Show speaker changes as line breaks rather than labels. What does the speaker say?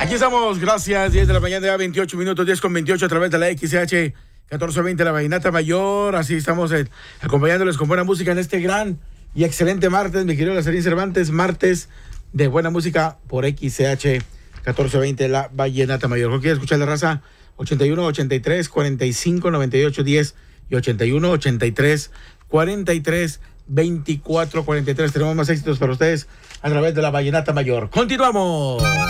Aquí estamos, gracias, 10 de la mañana, ya 28 minutos, 10:28 a través de la XH 1420, la Vallenata Mayor. Así estamos acompañándoles con buena música en este gran y excelente martes, mi querido Lazarín Cervantes, martes de buena música por XH 1420, la Vallenata Mayor. ¿No quieres escuchar la raza? 81 83 45 98 10 y 81 83 43 24 43. Tenemos más éxitos para ustedes a través de la Vallenata Mayor. ¡Continuamos!